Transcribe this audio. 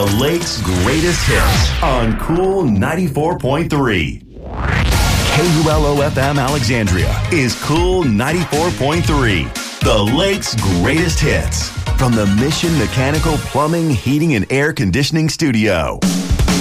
The Lake's greatest hits on Cool 94.3. KULO-FM Alexandria is Cool 94.3. The Lake's greatest hits from the Mission Mechanical Plumbing, Heating, and Air Conditioning Studio.